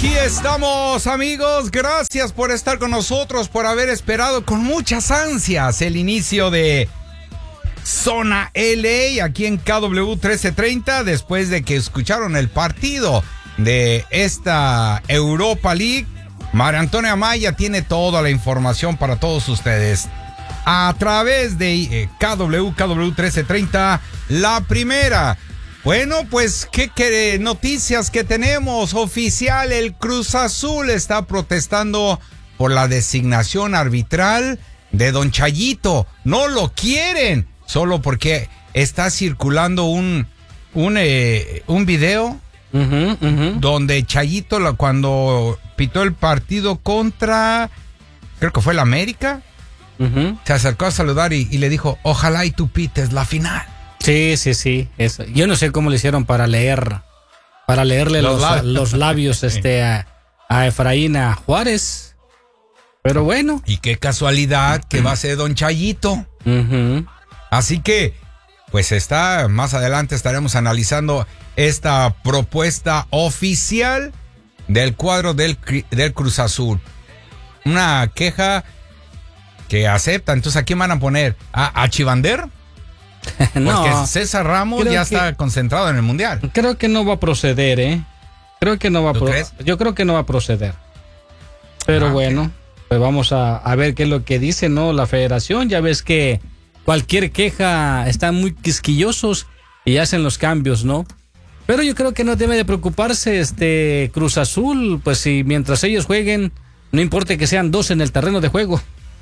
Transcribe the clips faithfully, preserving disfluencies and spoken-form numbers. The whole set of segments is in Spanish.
Aquí estamos, amigos. Gracias por estar con nosotros, por haber esperado con muchas ansias el inicio de Zona L A aquí en K W trece treinta, después de que escucharon el partido de esta Europa League. María Antonia Amaya tiene toda la información para todos ustedes a través de eh, K W K W trece treinta, la primera. Bueno, pues, ¿qué, qué noticias que tenemos? Oficial, el Cruz Azul está protestando por la designación arbitral de Don Chayito. No lo quieren, solo porque está circulando un, un, eh, un video uh-huh, uh-huh. donde Chayito, cuando pitó el partido contra, creo que fue el América, uh-huh. se acercó a saludar y, y le dijo, ojalá y tú pites la final. Sí, sí, sí. Eso. Yo no sé cómo le hicieron para leer, para leerle los, los labios, los labios este, a, a Efraín a Juárez. Pero bueno. Y qué casualidad que va a ser Don Chayito. Uh-huh. Así que, pues está, más adelante estaremos analizando esta propuesta oficial del cuadro del, del Cruz Azul. Una queja que acepta. Entonces, ¿a quién van a poner? ¿A, a Chivander? No, porque César Ramos ya que, está concentrado en el Mundial. Creo que no va a proceder, ¿eh? Creo que no va a proceder. Yo creo que no va a proceder. Pero ah, bueno, okay. pues vamos a, a ver qué es lo que dice, ¿no? La federación. Ya ves que cualquier queja están muy quisquillosos y hacen los cambios, ¿no? Pero yo creo que no debe de preocuparse este Cruz Azul, pues si mientras ellos jueguen, no importa que sean dos en el terreno de juego.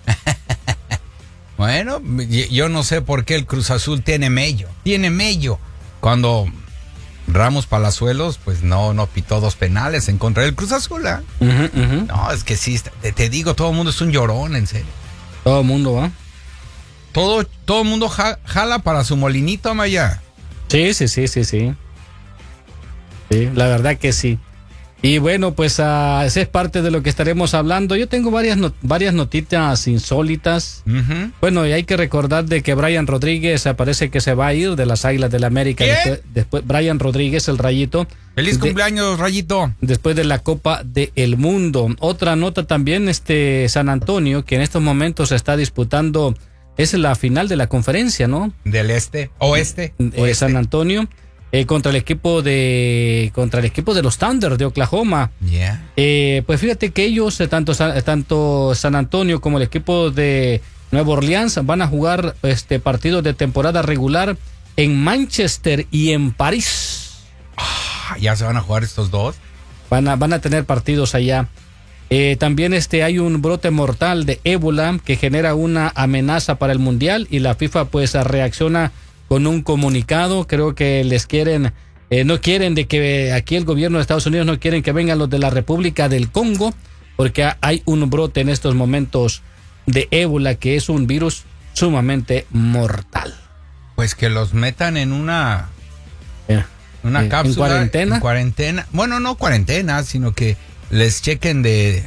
Bueno, yo no sé por qué el Cruz Azul tiene mello, tiene mello. Cuando Ramos Palazuelos, pues no, no pitó dos penales en contra del Cruz Azul, ¿eh? Uh-huh, uh-huh. No, es que sí, te, te digo, todo el mundo es un llorón, en serio. Todo el mundo, ¿va? Todo, todo el mundo ja, jala para su molinito, Amaya. Sí, sí, sí, sí, sí. Sí, la verdad que sí. Y bueno, pues uh, esa es parte de lo que estaremos hablando. Yo tengo varias not- varias notitas insólitas. Uh-huh. Bueno, y hay que recordar de que Brian Rodríguez parece que se va a ir de las Águilas del América. Después, después, Brian Rodríguez, el Rayito. ¡Feliz de, cumpleaños, Rayito! Después de la Copa del Mundo. Otra nota también, este San Antonio, que en estos momentos se está disputando, es la final de la conferencia, ¿no? Del este, oeste. Eh, oeste. San Antonio. Eh, contra el equipo de contra el equipo de los Thunder de Oklahoma. Yeah. Eh, pues fíjate que ellos, eh, tanto, tanto San Antonio como el equipo de Nueva Orleans, van a jugar este partidos de temporada regular en Manchester y en París. Ah, ¿ya se van a jugar estos dos? Van a, van a tener partidos allá. Eh, también este hay un brote mortal de ébola que genera una amenaza para el mundial y la FIFA pues reacciona con un comunicado. Creo que les quieren, eh, no quieren de que aquí el gobierno de Estados Unidos no quieren que vengan los de la República del Congo, porque hay un brote en estos momentos de ébola, que es un virus sumamente mortal. Pues que los metan en una, eh, una eh, cápsula. ¿En cuarentena? En cuarentena. Bueno, no cuarentena, sino que les chequen de,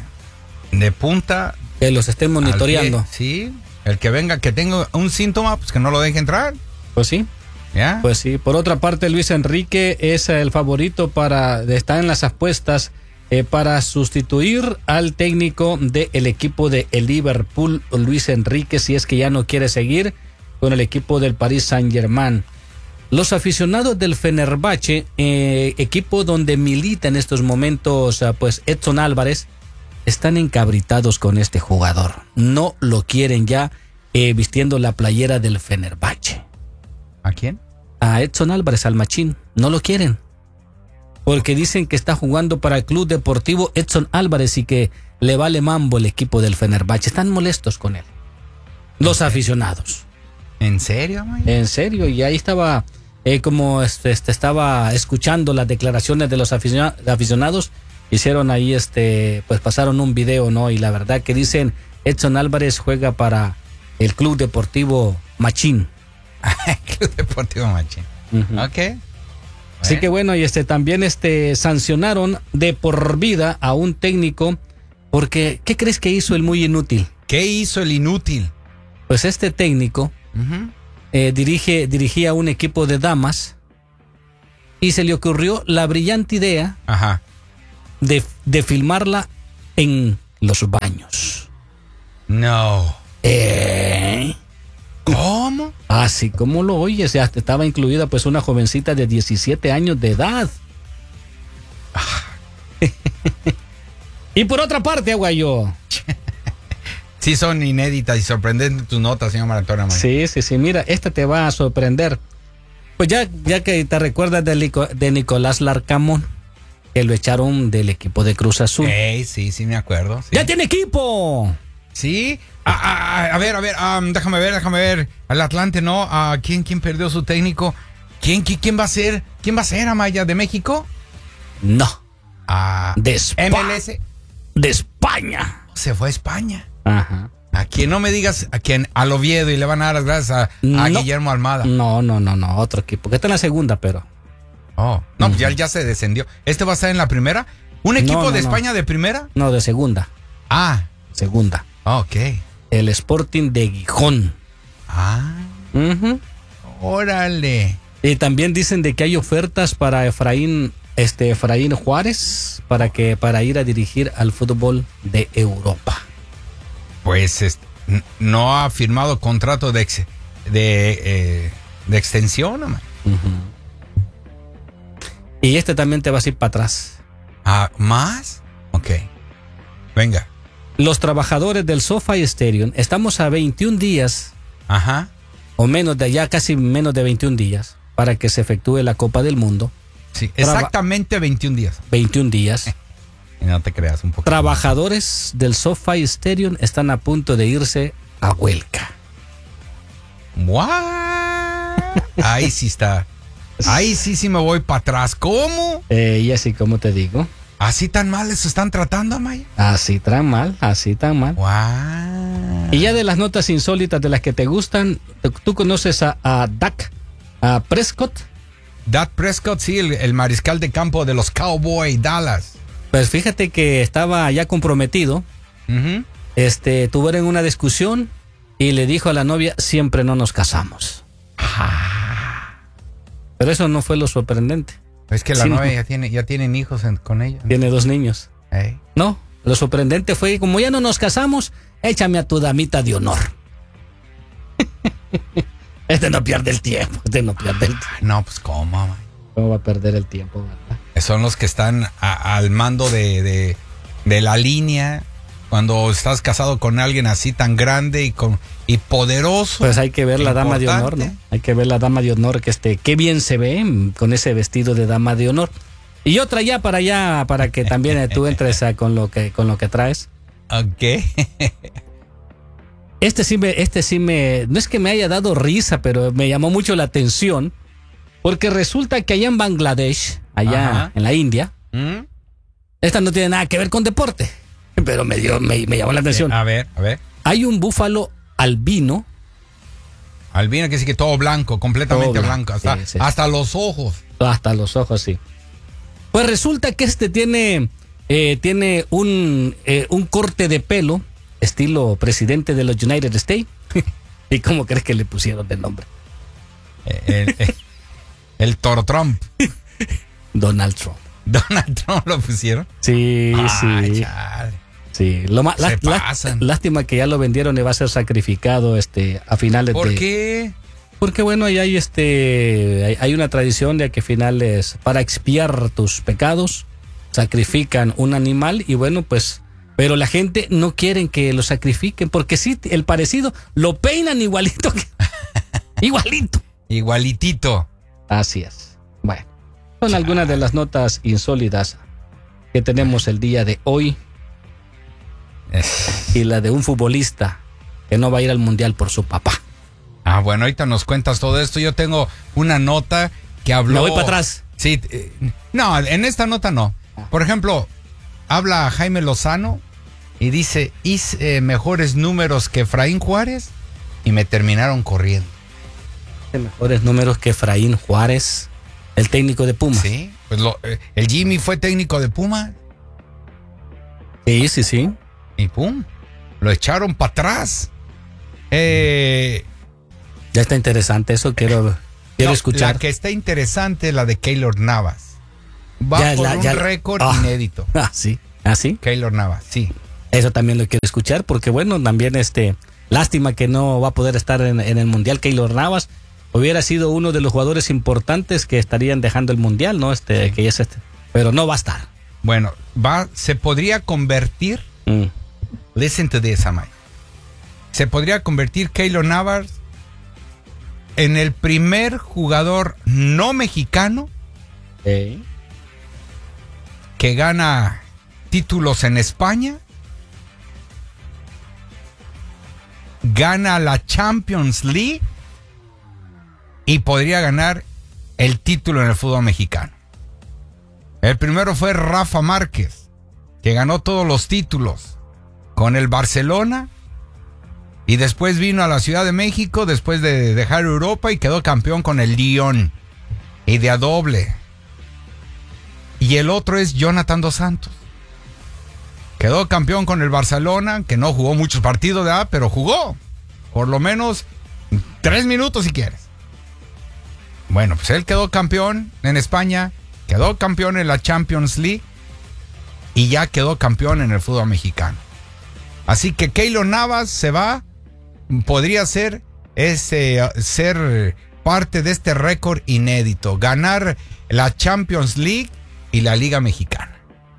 de punta. Que los estén monitoreando. Pie, sí, el que venga, que tenga un síntoma, pues que no lo deje entrar. Pues sí. ¿Ya? Pues sí. Por otra parte, Luis Enrique es el favorito para estar en las apuestas eh, para sustituir al técnico del equipo de el Liverpool, Luis Enrique, si es que ya no quiere seguir con el equipo del Paris Saint-Germain. Los aficionados del Fenerbahce, eh, equipo donde milita en estos momentos pues Edson Álvarez, están encabritados con este jugador. No lo quieren ya eh, vistiendo la playera del Fenerbahce. ¿A quién? A Edson Álvarez, al machín. No lo quieren. Porque dicen que está jugando para el Club Deportivo Edson Álvarez y que le vale mambo el equipo del Fenerbahce. Están molestos con él. Los aficionados. ¿En serio, Maya? En serio. Y ahí estaba, eh, como este, este, estaba escuchando las declaraciones de los aficionados. Hicieron ahí, este, pues pasaron un video, ¿no? Y la verdad que dicen, Edson Álvarez juega para el Club Deportivo Machín. Club Deportivo Machín. Uh-huh. Ok. Bueno. Así que bueno, y este también este sancionaron de por vida a un técnico porque ¿qué crees que hizo el muy inútil? ¿Qué hizo el inútil? Pues este técnico uh-huh. eh, dirige dirigía un equipo de damas y se le ocurrió la brillante idea Ajá. de, de filmarla en los baños. No. ¿Eh? ¿Cómo? Así como lo oyes, ya estaba incluida pues una jovencita de diecisiete años de edad. Y por otra parte, Aguayo. Sí, son inéditas y sorprendentes tus notas, señor Maratona. Man. Sí, sí, sí, mira, esta te va a sorprender. Pues ya, ya que te recuerdas de, Lico, de Nicolás Larcamón, que lo echaron del equipo de Cruz Azul. Hey, sí, sí, me acuerdo. Sí. ¡Ya tiene equipo! Sí. A, a, a ver, a ver, um, déjame ver, déjame ver. Al Atlante, ¿no? Uh, ¿quién, ¿Quién perdió su técnico? ¿Quién, quién, quién va a ser? ¿Quién va a ser, Amaya? ¿De México? No. Ah, de España. M L S. De España. Se fue a España. Ajá. A quien no me digas, a quien al Oviedo, y le van a dar las gracias a, a no, Guillermo Almada. No, no, no, no, otro equipo, que está en la segunda, pero. Oh, no, uh-huh. pues ya, ya se descendió. ¿Este va a estar en la primera? ¿Un equipo no, no, de España no. de primera? No, de segunda. Ah. Segunda. Ok. El Sporting de Gijón. Ah. Uh-huh. Órale. Y también dicen de que hay ofertas para Efraín, este Efraín Juárez, para que para ir a dirigir al fútbol de Europa. Pues este, no ha firmado contrato de ex, de, eh, de extensión, ¿no? Uh-huh. Y este también te vas a ir para atrás. Ah, ¿más? Ok. Venga. Los trabajadores del SoFi Stadium, estamos a veintiún días. Ajá. O menos de allá, casi menos de veintiún días, para que se efectúe la Copa del Mundo. Sí, exactamente Traba- veintiún días. veintiún días. Y no te creas un poco. Trabajadores del SoFi Stadium están a punto de irse a huelga. ¿What? Ahí sí está. Ahí sí, sí me voy para atrás. ¿Cómo? Eh, y así como te digo. ¿Así tan mal les están tratando, Amaya? Así tan mal, así tan mal. Wow. Y ya de las notas insólitas de las que te gustan, ¿tú conoces a, a Dak, a Prescott? Dak Prescott, sí, el, el mariscal de campo de los Cowboys Dallas. Pues fíjate que estaba ya comprometido. Uh-huh. Este, tuvieron una discusión y le dijo a la novia, siempre no nos casamos. Ah. Pero eso no fue lo sorprendente. Es que la sí, novia no. ya tiene, ya tienen hijos en, con ella. Tiene dos niños. Hey. No, lo sorprendente fue que como ya no nos casamos, échame a tu damita de honor. Este no pierde el tiempo, este no pierde el tiempo. No, pues cómo, man. ¿Cómo va a perder el tiempo, verdad? Son los que están a, al mando de, de, de la línea. Cuando estás casado con alguien así tan grande y con y poderoso. Pues hay que ver la dama de honor, ¿no? Hay que ver la dama de honor, que este, qué bien se ve con ese vestido de dama de honor. Y otra ya para allá, para que también tú entres a, con lo que con lo que traes. Ok. Este sí me, este sí me, no es que me haya dado risa, pero me llamó mucho la atención, porque resulta que allá en Bangladesh, allá Ajá. en la India, ¿Mm? Esta no tiene nada que ver con deporte, pero me dio, me, me llamó la atención. A ver, a ver. Hay un búfalo albino. Albino que sí que todo blanco, completamente todo blanco, blanco hasta, sí, sí. hasta los ojos. Hasta los ojos, sí. Pues resulta que este tiene, eh, tiene un, eh, un corte de pelo, estilo presidente de los United States. ¿Y cómo crees que le pusieron de nombre? El, el, el Toro Trump. Donald Trump. Donald Trump lo pusieron. Sí, ah, sí. Chale. Sí, lo ma- Se lá- pasan. Lástima que ya lo vendieron y va a ser sacrificado este a finales ¿Por de. ¿Por qué? Porque bueno, ahí hay este hay, hay una tradición de que a finales para expiar tus pecados sacrifican un animal y bueno, pues pero la gente no quieren que lo sacrifiquen porque sí el parecido lo peinan igualito que, igualito. Igualitito. Así es. Bueno, son algunas de las notas insólitas que tenemos el día de hoy. Y la de un futbolista que no va a ir al mundial por su papá. Ah, bueno, ahorita nos cuentas todo esto. Yo tengo una nota que habló. Me voy para atrás. Sí, eh, no, en esta nota no. Por ejemplo, habla Jaime Lozano y dice: hice eh, mejores números que Efraín Juárez y me terminaron corriendo. Mejores números que Efraín Juárez, el técnico de Puma. Sí, pues lo, eh, el Jimmy fue técnico de Puma. Sí, sí, sí. Y pum, lo echaron para atrás. Eh, ya está interesante eso, quiero, quiero no, escuchar. La que está interesante es la de Keylor Navas. Va Ya por la- un ya- récord Ah. inédito. Ah, sí. ¿Ah, sí? Keylor Navas, sí. Eso también lo quiero escuchar porque, bueno, también este, lástima que no va a poder estar en, en el Mundial Keylor Navas. Hubiera sido uno de los jugadores importantes que estarían dejando el Mundial, ¿no? Este, que es este. Pero no va a estar. Bueno, va, se podría convertir, Mm. listen to this, Amaya. Se podría convertir Keylor Navas en el primer jugador no mexicano Ey. que gana títulos en España, gana la Champions League y podría ganar el título en el fútbol mexicano. El primero fue Rafa Márquez, que ganó todos los títulos con el Barcelona y después vino a la Ciudad de México después de dejar Europa y quedó campeón con el Lyon y de a doble. Y el otro es Jonathan Dos Santos. Quedó campeón con el Barcelona, que no jugó muchos partidos, ¿verdad? Pero jugó. Por lo menos tres minutos si quieres. Bueno, pues él quedó campeón en España, quedó campeón en la Champions League y ya quedó campeón en el fútbol mexicano. Así que Keylor Navas se va, podría ser, ese, ser parte de este récord inédito, ganar la Champions League y la Liga Mexicana.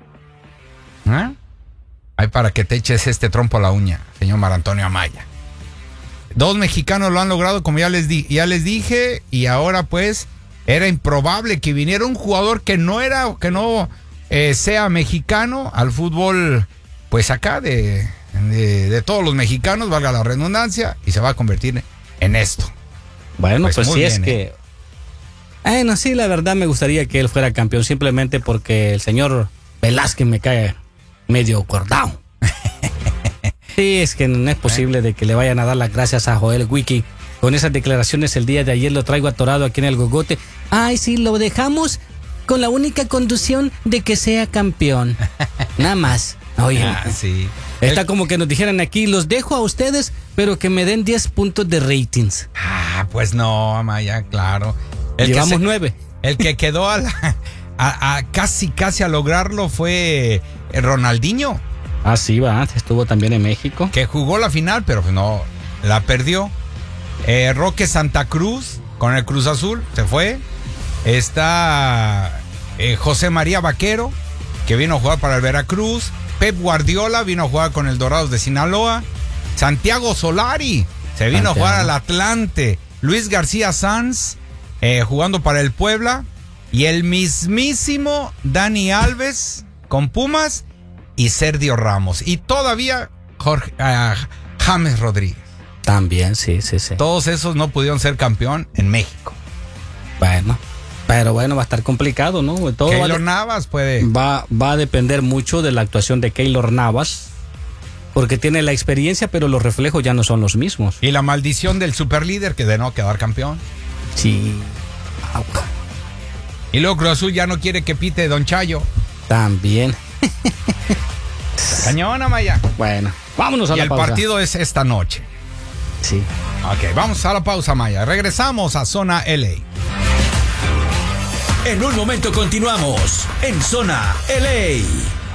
¿Ah? Ay, para que te eches este trompo a la uña, señor Mar Antonio Amaya. Dos mexicanos lo han logrado, como ya les, di, ya les dije, y ahora pues era improbable que viniera un jugador que no era, que no eh, sea mexicano al fútbol, pues acá de, de, de todos los mexicanos, valga la redundancia, y se va a convertir en esto. Bueno, pues, Pues sí muy es bien, que... Bueno, sí, la verdad me gustaría que él fuera campeón simplemente porque el señor Velázquez me cae medio cordado. Sí, es que no es posible de que le vayan a dar las gracias a Joel Wiki. Con esas declaraciones el día de ayer lo traigo atorado aquí en el gogote. Ay, sí, lo dejamos con la única condición de que sea campeón. Nada más. Oye, Ah, sí. está El- como que nos dijeran aquí, los dejo a ustedes, pero que me den diez puntos de ratings. Ah, pues no, Amaya, claro. El que Llevamos se- nueve. El que quedó a, la- a- a casi casi a lograrlo fue Ronaldinho, Ah, sí, va, estuvo también en México. que jugó la final, pero pues no, la perdió. Eh, Roque Santa Cruz con el Cruz Azul, se fue. Está eh, José María Vaquero, que vino a jugar para el Veracruz. Pep Guardiola vino a jugar con el Dorados de Sinaloa. Santiago Solari se vino Santiago. a jugar al Atlante. Luis García Sanz eh, jugando para el Puebla. Y el mismísimo Dani Alves con Pumas y Sergio Ramos. Y todavía Jorge, uh, James Rodríguez. También, sí, sí, sí. Todos esos no pudieron ser campeón en México. Bueno, pero bueno, va a estar complicado, ¿no? Todo va, Keylor de- Navas puede. va, va a depender mucho de la actuación de Keylor Navas, porque tiene la experiencia, pero los reflejos ya no son los mismos. Y la maldición del superlíder que de no quedar campeón. Sí. Au. Y luego Cruz Azul ya no quiere que pite Don Chayo. También. Cañón, Amaya. Bueno, vámonos a Y la el pausa. partido es esta noche. Sí. Ok, vamos a la pausa, Maya. Regresamos a Zona L A. En un momento continuamos en Zona L A.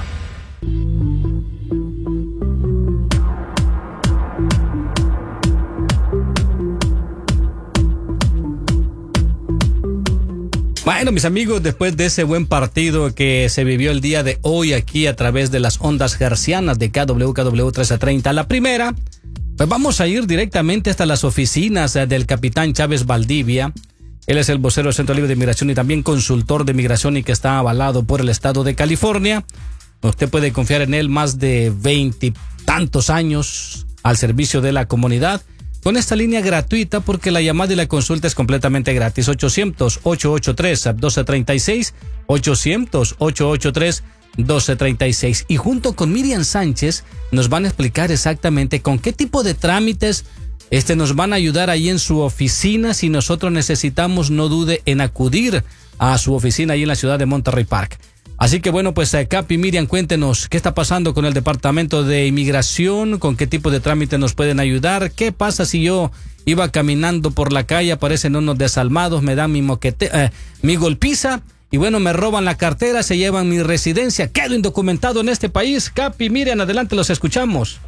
Bueno, mis amigos, después de ese buen partido que se vivió el día de hoy aquí a través de las ondas hercianas de K W K W trece treinta, la primera, pues vamos a ir directamente hasta las oficinas eh, del capitán Chávez Valdivia. Él es el vocero del Centro Libre de Migración y también consultor de migración y que está avalado por el estado de California. Usted puede confiar en él más de veintitantos años al servicio de la comunidad. Con esta línea gratuita porque la llamada y la consulta es completamente gratis. ochocientos, ochocientos ochenta y tres, doce treinta y seis. ochocientos, ochocientos ochenta y tres, doce treinta y seis. Y junto con Miriam Sánchez nos van a explicar exactamente con qué tipo de trámites este, nos van a ayudar ahí en su oficina. Si nosotros necesitamos, no dude en acudir a su oficina ahí en la ciudad de Monterrey Park. Así que bueno, pues eh, Capi, Miriam, cuéntenos qué está pasando con el Departamento de Inmigración, con qué tipo de trámite nos pueden ayudar, qué pasa si yo iba caminando por la calle, aparecen unos desalmados, me dan mi moquete, eh, mi golpiza y bueno, me roban la cartera, se llevan mi residencia, quedo indocumentado en este país. Capi, Miriam, adelante, los escuchamos.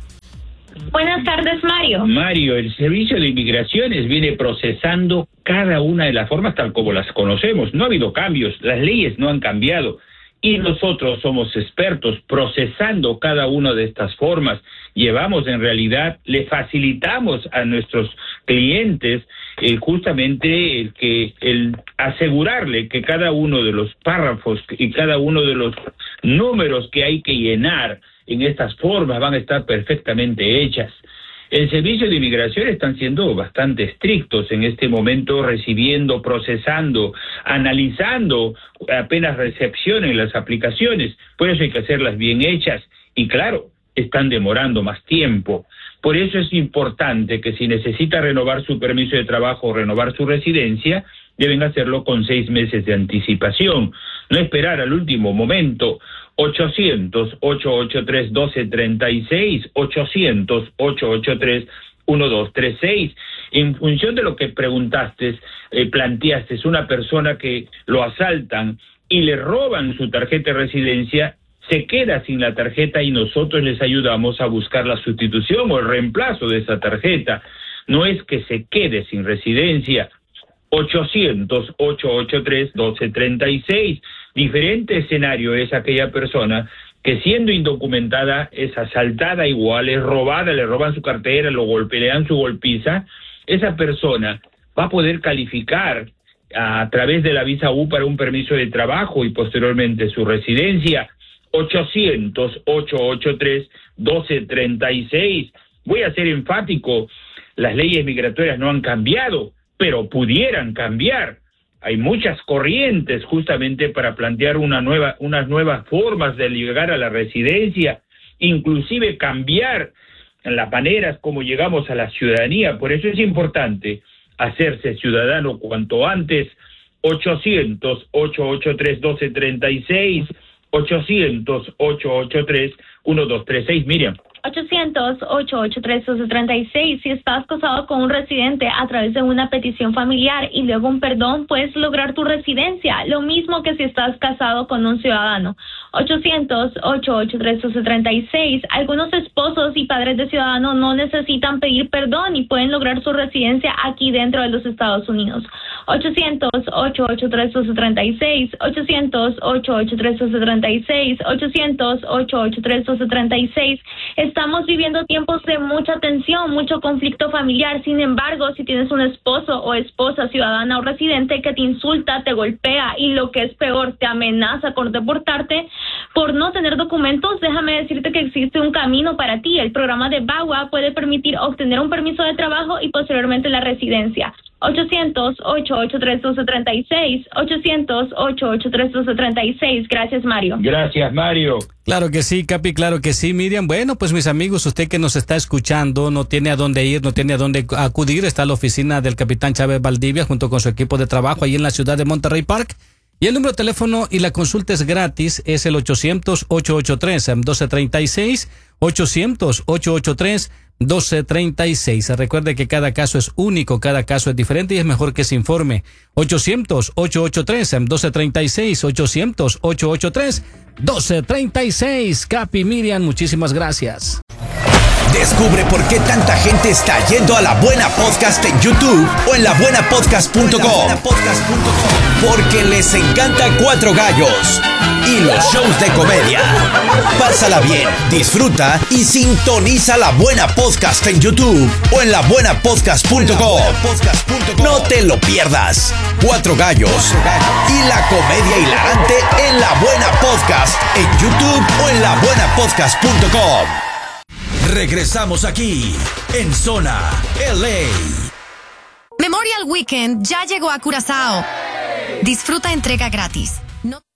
Buenas tardes, Mario. Mario, el Servicio de Inmigraciones viene procesando cada una de las formas tal como las conocemos. No ha habido cambios, las leyes no han cambiado y nosotros somos expertos procesando cada una de estas formas. Llevamos, en realidad, le facilitamos a nuestros clientes eh, justamente el que el asegurarle que cada uno de los párrafos y cada uno de los números que hay que llenar en estas formas van a estar perfectamente hechas. El Servicio de Inmigración están siendo bastante estrictos en este momento, recibiendo, procesando, analizando apenas recepcionen las aplicaciones. Por eso hay que hacerlas bien hechas y, claro, están demorando más tiempo. Por eso es importante que si necesita renovar su permiso de trabajo o renovar su residencia, deben hacerlo con seis meses de anticipación. No esperar al último momento. ochocientos, ocho ocho tres, uno dos tres seis, ochocientos, ocho ocho tres, uno dos tres seis. En función de lo que preguntaste, eh, planteaste, es una persona que lo asaltan y le roban su tarjeta de residencia, se queda sin la tarjeta y nosotros les ayudamos a buscar la sustitución o el reemplazo de esa tarjeta. No es que se quede sin residencia. ochocientos, ocho ocho tres, uno dos tres seis. Diferente escenario es aquella persona que siendo indocumentada es asaltada igual, es robada, le roban su cartera, lo golpean su golpiza. Esa persona va a poder calificar a, a través de la visa U para un permiso de trabajo y posteriormente su residencia. ochocientos, ocho ocho tres, uno dos tres seis. Voy a ser enfático, las leyes migratorias no han cambiado, pero pudieran cambiar. Hay muchas corrientes justamente para plantear una nueva, unas nuevas formas de llegar a la residencia, inclusive cambiar las maneras como llegamos a la ciudadanía. Por eso es importante hacerse ciudadano cuanto antes. ochocientos, ocho ocho tres, uno dos tres seis, ochocientos, ocho ocho tres, uno dos tres seis. Miriam. ochocientos, ocho ocho tres, uno dos tres seis. Si estás casado con un residente a través de una petición familiar y luego un perdón, puedes lograr tu residencia. Lo mismo que si estás casado con un ciudadano. ochocientos, ocho ocho tres, uno dos tres seis. Algunos esposos y padres de ciudadanos no necesitan pedir perdón y pueden lograr su residencia aquí dentro de los Estados Unidos. ochocientos, ocho ocho tres, uno dos tres seis. ochocientos, ocho ocho tres, uno dos tres seis. ochocientos, ocho ocho tres, uno dos tres seis. Estamos viviendo tiempos de mucha tensión, mucho conflicto familiar. Sin embargo, si tienes un esposo o esposa ciudadana o residente que te insulta, te golpea y lo que es peor, te amenaza con deportarte por no tener documentos, déjame decirte que existe un camino para ti. El programa de B A W A puede permitir obtener un permiso de trabajo y posteriormente la residencia. ochocientos, ocho ocho tres, uno dos tres seis. ochocientos, ocho ocho tres, uno dos tres seis. Gracias, Mario. Gracias, Mario. Claro que sí, Capi, claro que sí, Miriam. Bueno, pues mis amigos, usted que nos está escuchando, no tiene a dónde ir, no tiene a dónde acudir, está la oficina del capitán Chávez Valdivia junto con su equipo de trabajo ahí en la ciudad de Monterrey Park. Y el número de teléfono y la consulta es gratis, es el ochocientos, ocho ocho tres, uno dos tres seis, ochocientos, ocho ocho tres, uno dos tres seis. Recuerde que cada caso es único, cada caso es diferente y es mejor que se informe. ochocientos, ocho ocho tres, uno dos tres seis, ochocientos, ocho ocho tres, uno dos tres seis. Capi, Miriam, muchísimas gracias. Descubre por qué tanta gente está yendo a La Buena Podcast en YouTube o en la buena podcast punto com. Porque les encanta Cuatro Gallos y los shows de comedia. Pásala bien, disfruta y sintoniza La Buena Podcast en YouTube o en la buena podcast punto com. No te lo pierdas. Cuatro Gallos y la comedia hilarante en La Buena Podcast en YouTube o en la buena podcast punto com. Regresamos aquí en Zona L A. Memorial Weekend ya llegó a Curazao. Disfruta entrega gratis. No